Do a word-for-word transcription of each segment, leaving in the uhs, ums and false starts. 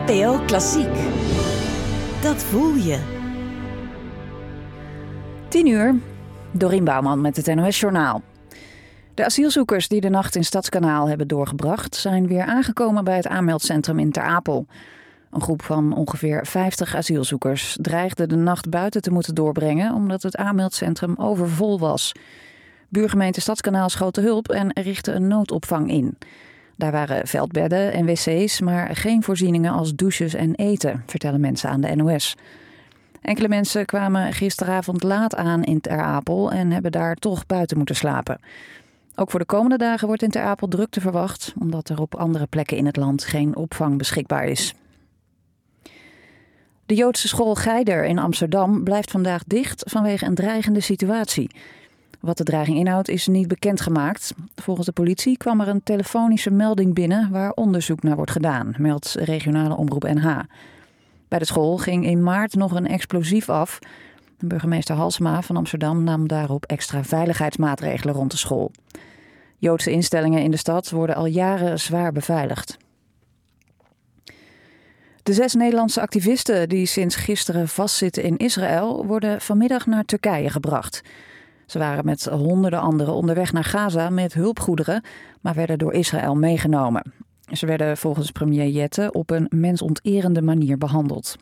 N P O Klassiek. Dat voel je. tien uur, Dorien Bouwman met het N O S-journaal. De asielzoekers die de nacht in Stadskanaal hebben doorgebracht zijn weer aangekomen bij het aanmeldcentrum in Ter Apel. Een groep van ongeveer vijftig asielzoekers dreigde de nacht buiten te moeten doorbrengen omdat het aanmeldcentrum overvol was. Buurgemeente Stadskanaal schoot te hulp en richtte een noodopvang in. Daar waren veldbedden en wc's, maar geen voorzieningen als douches en eten, vertellen mensen aan de N O S. Enkele mensen kwamen gisteravond laat aan in Ter Apel en hebben daar toch buiten moeten slapen. Ook voor de komende dagen wordt in Ter Apel drukte verwacht, omdat er op andere plekken in het land geen opvang beschikbaar is. De Joodse school Geider in Amsterdam blijft vandaag dicht vanwege een dreigende situatie. Wat de dreiging inhoudt is niet bekendgemaakt. Volgens de politie kwam er een telefonische melding binnen waar onderzoek naar wordt gedaan, meldt regionale omroep N H. Bij de school ging in maart nog een explosief af. Burgemeester Halsema van Amsterdam nam daarop extra veiligheidsmaatregelen rond de school. Joodse instellingen in de stad worden al jaren zwaar beveiligd. De zes Nederlandse activisten die sinds gisteren vastzitten in Israël worden vanmiddag naar Turkije gebracht. Ze waren met honderden anderen onderweg naar Gaza met hulpgoederen, maar werden door Israël meegenomen. Ze werden volgens premier Jette op een mensonterende manier behandeld.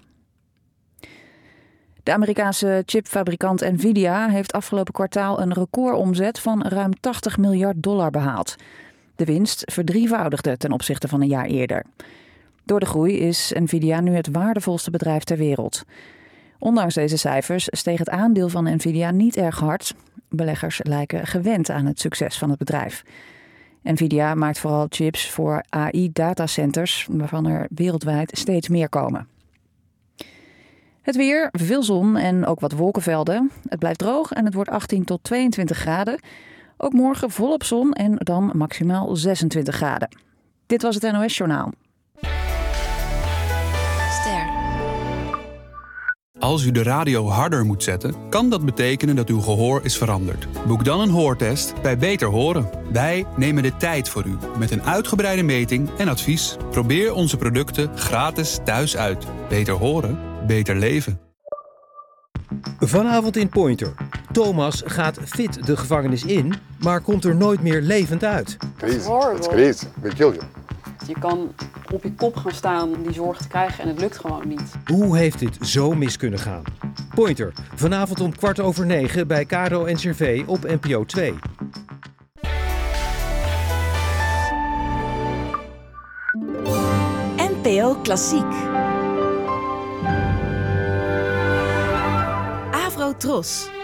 De Amerikaanse chipfabrikant Nvidia heeft afgelopen kwartaal een recordomzet van ruim tachtig miljard dollar behaald. De winst verdrievoudigde ten opzichte van een jaar eerder. Door de groei is Nvidia nu het waardevolste bedrijf ter wereld. Ondanks deze cijfers steeg het aandeel van Nvidia niet erg hard. Beleggers lijken gewend aan het succes van het bedrijf. Nvidia maakt vooral chips voor A I-datacenters, waarvan er wereldwijd steeds meer komen. Het weer, veel zon en ook wat wolkenvelden. Het blijft droog en het wordt achttien tot tweeëntwintig graden. Ook morgen volop zon en dan maximaal zesentwintig graden. Dit was het N O S-journaal. Als u de radio harder moet zetten, kan dat betekenen dat uw gehoor is veranderd. Boek dan een hoortest bij Beter Horen. Wij nemen de tijd voor u met een uitgebreide meting en advies. Probeer onze producten gratis thuis uit. Beter horen, beter leven. Vanavond in Pointer. Thomas gaat fit de gevangenis in, maar komt er nooit meer levend uit. Crazy. It's crazy. We kill you. Je kan op je kop gaan staan om die zorg te krijgen en het lukt gewoon niet. Hoe heeft dit zo mis kunnen gaan? Pointer, vanavond om kwart over negen bij Caro en Cervé op N P O twee. N P O Klassiek. Avro Tros.